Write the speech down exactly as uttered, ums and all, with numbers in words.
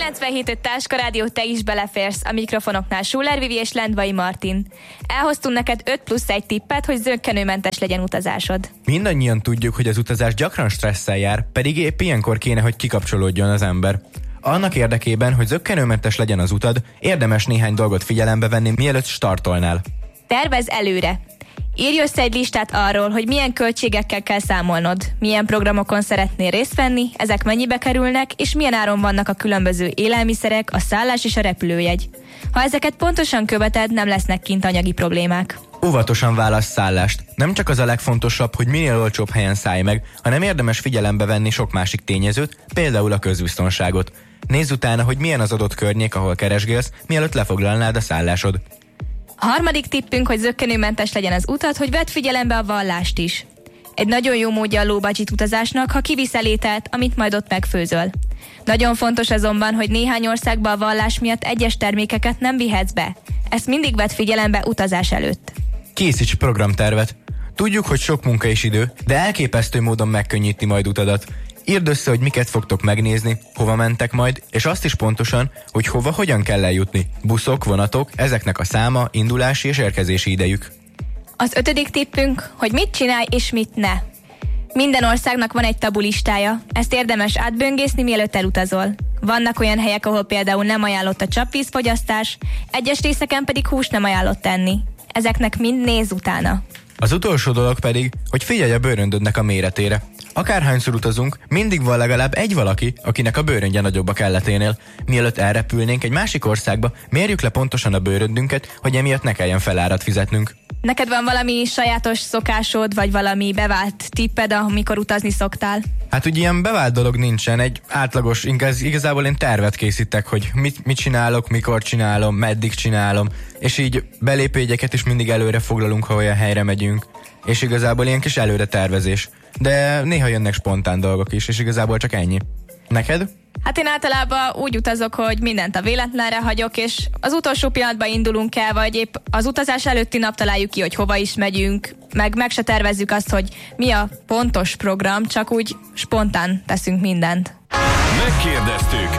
kilencvenhét öt Táska Rádió, te is beleférsz, a mikrofonoknál Schuller Vivi és Lendvai Martin. Elhoztunk neked öt plusz egy tippet, hogy zökkenőmentes legyen utazásod. Mindannyian tudjuk, hogy az utazás gyakran stresszel jár, pedig épp ilyenkor kéne, hogy kikapcsolódjon az ember. Annak érdekében, hogy zökkenőmentes legyen az utad, érdemes néhány dolgot figyelembe venni, mielőtt startolnál. Tervezz előre! Írj össze egy listát arról, hogy milyen költségekkel kell számolnod, milyen programokon szeretnél részt venni, ezek mennyibe kerülnek, és milyen áron vannak a különböző élelmiszerek, a szállás és a repülőjegy. Ha ezeket pontosan követed, nem lesznek kint anyagi problémák. Óvatosan válasz szállást. Nem csak az a legfontosabb, hogy minél olcsóbb helyen szállj meg, hanem érdemes figyelembe venni sok másik tényezőt, például a közbiztonságot. Nézz utána, hogy milyen az adott környék, ahol keresgélsz, mielőtt lefoglalnád a szállásod. A harmadik tippünk, hogy zökkenőmentes legyen az utat, hogy vedd figyelembe a vallást is. Egy nagyon jó módja a low budget utazásnak, ha kiviszel ételt, amit majd ott megfőzöl. Nagyon fontos azonban, hogy néhány országban a vallás miatt egyes termékeket nem vihetsz be. Ezt mindig vedd figyelembe utazás előtt. Készíts programtervet. Tudjuk, hogy sok munka és idő, de elképesztő módon megkönnyíti majd utadat. Írd össze, hogy miket fogtok megnézni, hova mentek majd, és azt is pontosan, hogy hova hogyan kell eljutni. Buszok, vonatok, ezeknek a száma, indulási és érkezési idejük. Az ötödik tippünk, hogy mit csinálj és mit ne. Minden országnak van egy tabu listája, ezt érdemes átböngészni, mielőtt elutazol. Vannak olyan helyek, ahol például nem ajánlott a csapvízfogyasztás, egyes részeken pedig húst nem ajánlott tenni. Ezeknek mind nézz utána. Az utolsó dolog pedig, hogy figyelj a bőröndödnek a méretére. Akárhányszor utazunk, mindig van legalább egy valaki, akinek a bőröndje nagyobb a kelleténél. Mielőtt elrepülnénk egy másik országba, mérjük le pontosan a bőröndünket, hogy emiatt ne kelljen felárat fizetnünk. Neked van valami sajátos szokásod, vagy valami bevált tipped, amikor utazni szoktál? Hát úgy ilyen bevált dolog nincsen, egy átlagos, igaz, igazából én tervet készítek, hogy mit, mit csinálok, mikor csinálom, meddig csinálom, és így belépőjegyeket is mindig előre foglalunk, ha olyan helyre megyünk, és igazából ilyen kis előre tervezés. De néha jönnek spontán dolgok is, és igazából csak ennyi. Neked? Hát én általában úgy utazok, hogy mindent a véletlenre hagyok, és az utolsó pillanatban indulunk el, vagy épp az utazás előtti nap találjuk ki, hogy hova is megyünk, meg meg se tervezzük azt, hogy mi a pontos program, csak úgy spontán teszünk mindent. Megkérdeztük.